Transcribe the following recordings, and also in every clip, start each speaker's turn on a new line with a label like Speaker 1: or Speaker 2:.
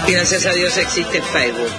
Speaker 1: Y gracias a Dios existe Facebook.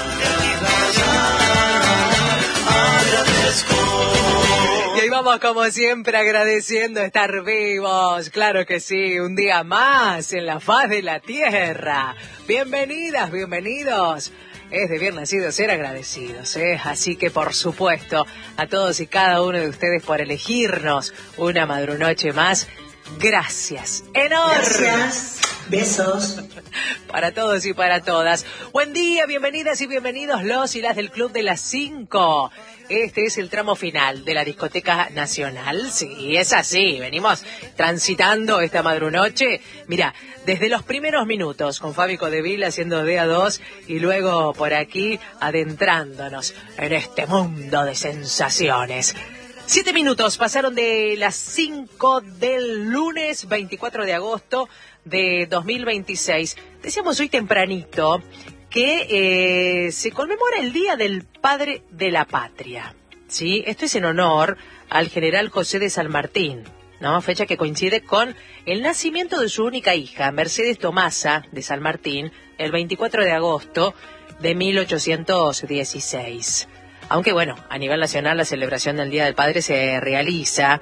Speaker 1: Y ahí vamos como siempre agradeciendo estar vivos, claro que sí, un día más en la faz de la tierra. Bienvenidas, bienvenidos. Es de bien nacido ser agradecidos, así que por supuesto a todos y cada uno de ustedes por elegirnos una madrunoche más. Gracias, enormes.
Speaker 2: Gracias, besos.
Speaker 1: Para todos y para todas. Buen día, bienvenidas y bienvenidos los y las del Club de las 5. Este es el tramo final de la Discoteca Nacional. Sí, es así, venimos transitando esta madrunoche. Mira, desde los primeros minutos con Fabi Codeville haciendo DA2 y luego por aquí adentrándonos en este mundo de sensaciones. 7 minutos pasaron de las 5 del lunes 24 de agosto de 2026. Decíamos hoy tempranito que se conmemora el Día del Padre de la Patria. ¿Sí? Esto es en honor al general José de San Martín, ¿no? Fecha que coincide con el nacimiento de su única hija, Mercedes Tomasa de San Martín, el 24 de agosto de 1816. Aunque bueno, a nivel nacional la celebración del Día del Padre se realiza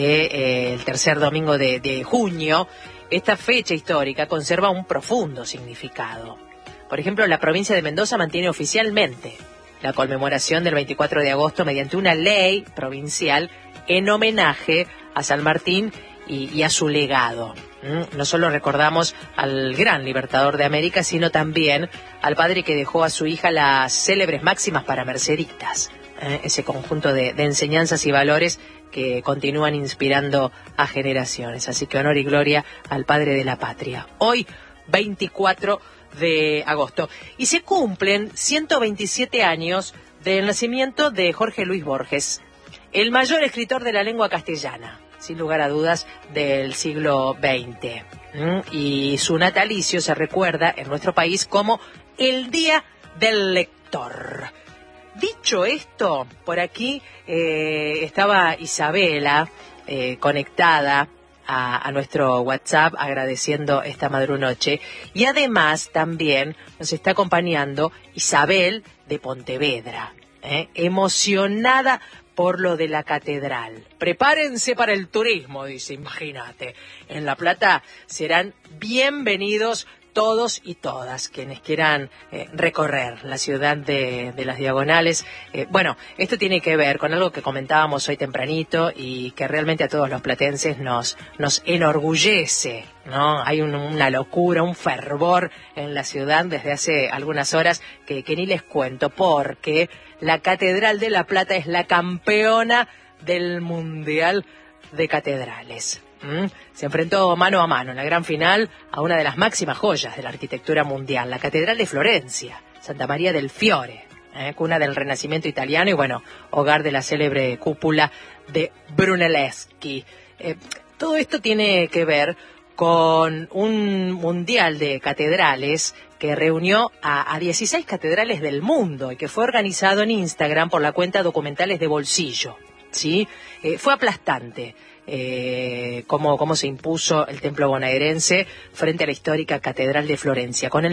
Speaker 1: el tercer domingo de junio. Esta fecha histórica conserva un profundo significado. Por ejemplo, la provincia de Mendoza mantiene oficialmente la conmemoración del 24 de agosto mediante una ley provincial en homenaje a San Martín y a su legado. No solo recordamos al gran libertador de América, sino también al padre que dejó a su hija las célebres máximas para mercedistas, ese conjunto de enseñanzas y valores que continúan inspirando a generaciones. Así que honor y gloria al padre de la patria. Hoy, 24 de agosto. Y se cumplen 127 años del nacimiento de Jorge Luis Borges, el mayor escritor de la lengua castellana, sin lugar a dudas, del siglo XX. Y su natalicio se recuerda en nuestro país como el Día del Lector. Dicho esto, por aquí estaba Isabela conectada a nuestro WhatsApp agradeciendo esta madrunoche. Y además también nos está acompañando Isabel de Pontevedra, emocionada por lo de la catedral. Prepárense para el turismo, dice, imagínate. En La Plata serán bienvenidos todos y todas quienes quieran recorrer la ciudad de las Diagonales. Bueno, esto tiene que ver con algo que comentábamos hoy tempranito y que realmente a todos los platenses nos enorgullece, ¿no? Hay una locura, un fervor en la ciudad desde hace algunas horas que ni les cuento, porque la Catedral de La Plata es la campeona del Mundial de Catedrales. Se enfrentó mano a mano en la gran final a una de las máximas joyas de la arquitectura mundial, la Catedral de Florencia, Santa María del Fiore, cuna del Renacimiento italiano y bueno, hogar de la célebre cúpula de Brunelleschi. Todo esto tiene que ver con un mundial de catedrales que reunió a 16 catedrales del mundo y que fue organizado en Instagram por la cuenta Documentales de Bolsillo. ¿Sí? Fue aplastante cómo se impuso el templo bonaerense frente a la histórica Catedral de Florencia, con el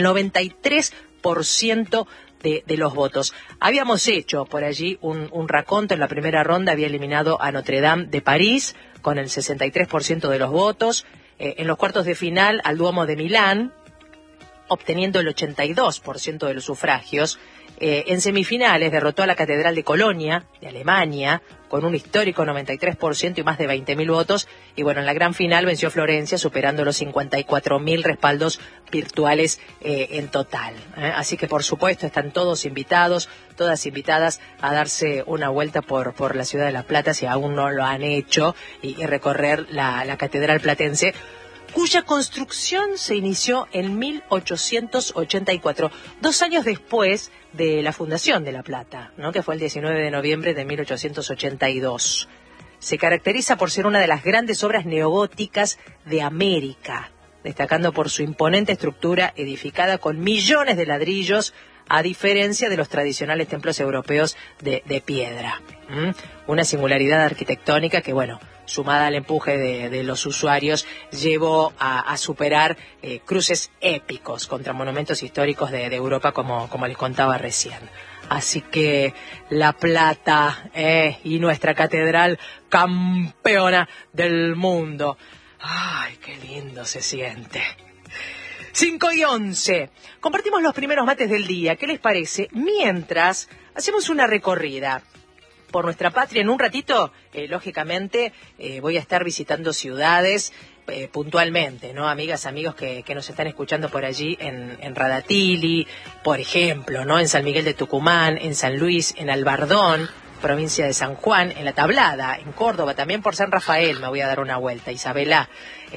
Speaker 1: 93% de los votos. Habíamos hecho por allí un raconto en la primera ronda, había eliminado a Notre Dame de París con el 63% de los votos, en los cuartos de final al Duomo de Milán, obteniendo el 82% de los sufragios. En semifinales derrotó a la Catedral de Colonia, de Alemania, con un histórico 93% y más de 20.000 votos. Y bueno, en la gran final venció Florencia, superando los 54.000 respaldos virtuales en total. Así que, por supuesto, están todos invitados, todas invitadas a darse una vuelta por la ciudad de La Plata, si aún no lo han hecho, y recorrer la Catedral Platense, cuya construcción se inició en 1884, 2 años después de la fundación de La Plata, ¿no? Que fue el 19 de noviembre de 1882. Se caracteriza por ser una de las grandes obras neogóticas de América, destacando por su imponente estructura edificada con millones de ladrillos, a diferencia de los tradicionales templos europeos de piedra. Una singularidad arquitectónica que, bueno, sumada al empuje de los usuarios, llevó a superar cruces épicos contra monumentos históricos de Europa, como les contaba recién. Así que La Plata y nuestra catedral campeona del mundo. ¡Ay, qué lindo se siente! 5:11. Compartimos los primeros mates del día. ¿Qué les parece? Mientras hacemos una recorrida por nuestra patria. En un ratito, lógicamente, voy a estar visitando ciudades puntualmente, ¿no? Amigas, amigos que nos están escuchando por allí en Radatili, por ejemplo, ¿no? En San Miguel de Tucumán, en San Luis, en Albardón, provincia de San Juan, en La Tablada, en Córdoba, también por San Rafael me voy a dar una vuelta, Isabela,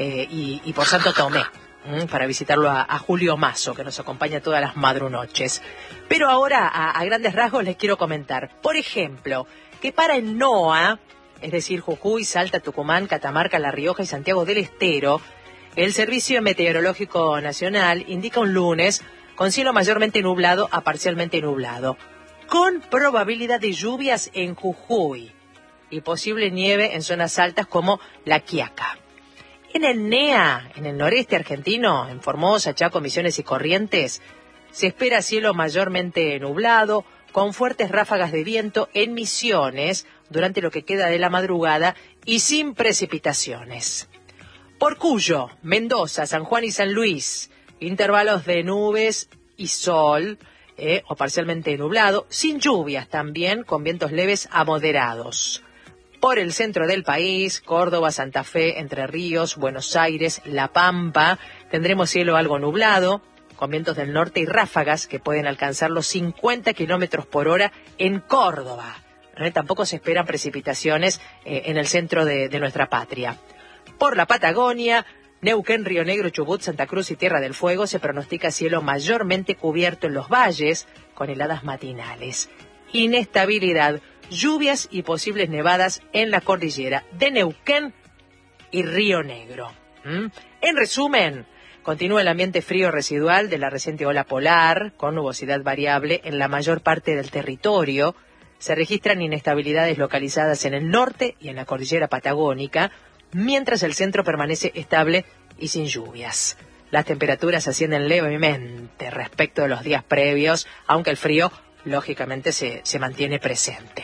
Speaker 1: y por Santo Tomé, para visitarlo a Julio Mazo, que nos acompaña todas las madrunoches. Pero ahora, a grandes rasgos, les quiero comentar, por ejemplo, que para el NOA, es decir, Jujuy, Salta, Tucumán, Catamarca, La Rioja y Santiago del Estero, el Servicio Meteorológico Nacional indica un lunes con cielo mayormente nublado a parcialmente nublado, con probabilidad de lluvias en Jujuy y posible nieve en zonas altas como La Quiaca. En el NEA, en el noreste argentino, en Formosa, Chaco, Misiones y Corrientes, se espera cielo mayormente nublado, con fuertes ráfagas de viento en Misiones durante lo que queda de la madrugada y sin precipitaciones. Por Cuyo, Mendoza, San Juan y San Luis, intervalos de nubes y sol, o parcialmente nublado, sin lluvias también, con vientos leves a moderados. Por el centro del país, Córdoba, Santa Fe, Entre Ríos, Buenos Aires, La Pampa, tendremos cielo algo nublado, con vientos del norte y ráfagas que pueden alcanzar los 50 kilómetros por hora en Córdoba. Tampoco se esperan precipitaciones en el centro de nuestra patria. Por la Patagonia, Neuquén, Río Negro, Chubut, Santa Cruz y Tierra del Fuego se pronostica cielo mayormente cubierto en los valles, con heladas matinales. Inestabilidad, lluvias y posibles nevadas en la cordillera de Neuquén y Río Negro. En resumen, continúa el ambiente frío residual de la reciente ola polar, con nubosidad variable en la mayor parte del territorio. Se registran inestabilidades localizadas en el norte y en la cordillera patagónica, mientras el centro permanece estable y sin lluvias. Las temperaturas ascienden levemente respecto de los días previos, aunque el frío, lógicamente, se mantiene presente.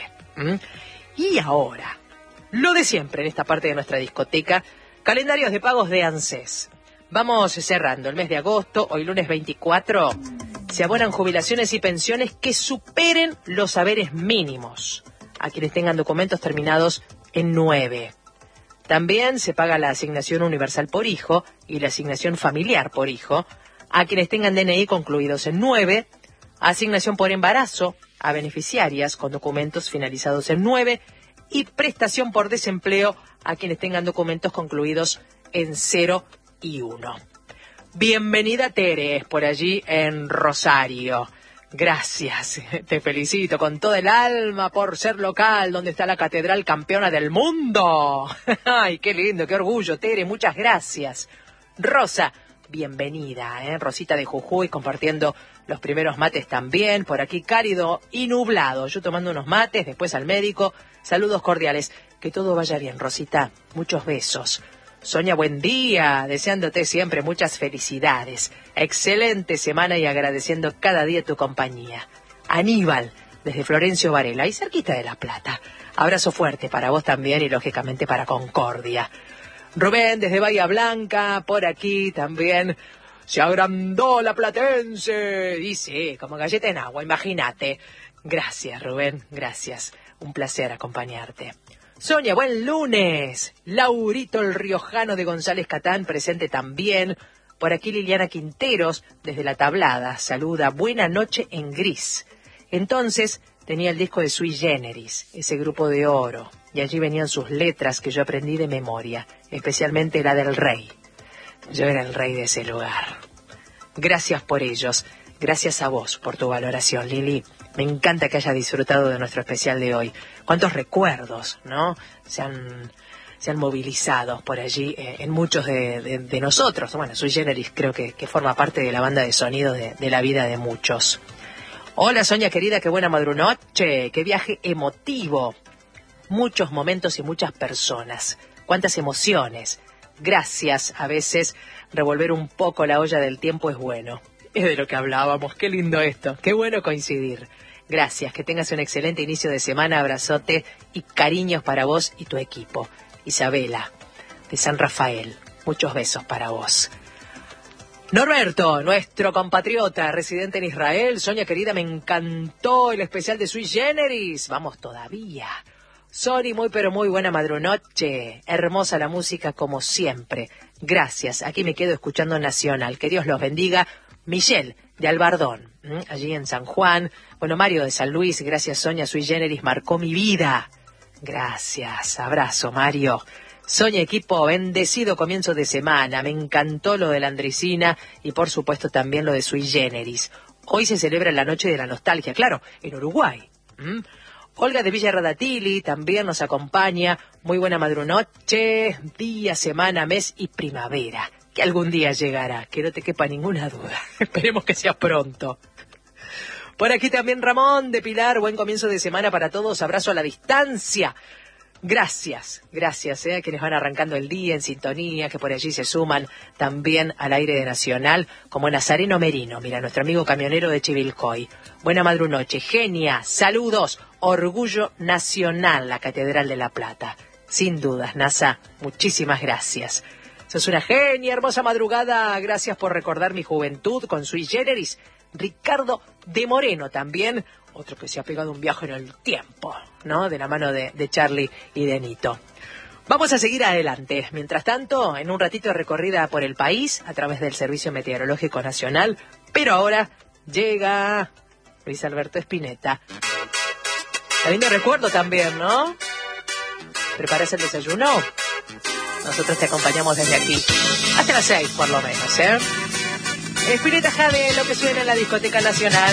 Speaker 1: Y ahora, lo de siempre en esta parte de nuestra discoteca, calendarios de pagos de ANSES. Vamos cerrando el mes de agosto, hoy lunes 24, se abonan jubilaciones y pensiones que superen los saberes mínimos a quienes tengan documentos terminados en 9. También se paga la asignación universal por hijo y la asignación familiar por hijo a quienes tengan DNI concluidos en 9, asignación por embarazo a beneficiarias con documentos finalizados en 9 y prestación por desempleo a quienes tengan documentos concluidos en 0 y 1. Bienvenida Tere, por allí en Rosario. Gracias, te felicito con todo el alma por ser local donde está la catedral campeona del mundo. Ay, qué lindo, qué orgullo, Tere, muchas gracias. Rosa, bienvenida, Rosita de Jujuy compartiendo los primeros mates también, por aquí cálido y nublado. Yo tomando unos mates, después al médico. Saludos cordiales, que todo vaya bien, Rosita, muchos besos. Sonia, buen día, deseándote siempre muchas felicidades, excelente semana y agradeciendo cada día tu compañía. Aníbal, desde Florencio Varela, y cerquita de La Plata. Abrazo fuerte para vos también y lógicamente para Concordia. Rubén, desde Bahía Blanca, por aquí también. Se agrandó la platense, dice, como galleta en agua, imagínate. Gracias, Rubén, gracias. Un placer acompañarte. Sonia, buen lunes. Laurito el riojano de González Catán, presente también. Por aquí Liliana Quinteros, desde La Tablada, saluda. Buena noche en gris. Entonces tenía el disco de Sui Generis, ese grupo de oro, y allí venían sus letras que yo aprendí de memoria, especialmente la del rey. Yo era el rey de ese lugar. Gracias por ellos. Gracias a vos por tu valoración, Lili. Me encanta que hayas disfrutado de nuestro especial de hoy. Cuántos recuerdos, ¿no? Se han movilizado por allí en muchos de nosotros. Bueno, Sui Generis creo que forma parte de la banda de sonido de la vida de muchos. Hola, Sonia querida, qué buena madrunoche, qué viaje emotivo. Muchos momentos y muchas personas. cuántas emociones. Gracias, a veces revolver un poco la olla del tiempo es bueno. Es de lo que hablábamos, qué lindo esto, qué bueno coincidir. Gracias, que tengas un excelente inicio de semana, abrazote y cariños para vos y tu equipo. Isabela, de San Rafael, muchos besos para vos. Norberto, nuestro compatriota residente en Israel. Sonia querida, me encantó el especial de Sui Generis. Vamos todavía. Sony, muy pero muy buena madrunoche. Hermosa la música como siempre. Gracias, aquí me quedo escuchando Nacional. Que Dios los bendiga. Michelle, de Albardón, allí en San Juan. Bueno, Mario de San Luis, gracias Sonia, Sui Generis marcó mi vida. Gracias, abrazo Mario. Sonia, equipo, bendecido comienzo de semana. Me encantó lo de la Andresina y por supuesto también lo de Sui Generis. Hoy se celebra la Noche de la Nostalgia, claro, en Uruguay. Olga de Villa Radatili también nos acompaña. Muy buena madrunoche, día, semana, mes y primavera. Que algún día llegará, que no te quepa ninguna duda. Esperemos que sea pronto. Por aquí también Ramón de Pilar, buen comienzo de semana para todos, abrazo a la distancia. Gracias a quienes van arrancando el día en sintonía, que por allí se suman también al aire de Nacional, como Nazareno Merino, mira, nuestro amigo camionero de Chivilcoy. Buena madrunoche, genia, saludos, orgullo nacional, la Catedral de La Plata. Sin dudas, Nasa, muchísimas gracias. Sos una genia, hermosa madrugada, gracias por recordar mi juventud con Sui Generis. Ricardo de Moreno también, otro que se ha pegado un viaje en el tiempo, ¿no? De la mano de Charlie y de Nito. Vamos a seguir adelante. Mientras tanto, en un ratito de recorrida por el país a través del Servicio Meteorológico Nacional, pero ahora llega Luis Alberto Spinetta. Está lindo recuerdo también, ¿no? ¿Preparas el desayuno? Nosotros te acompañamos desde aquí. Hasta las 6 por lo menos, ¿eh? Spinetta Jade, lo que suena en la discoteca nacional.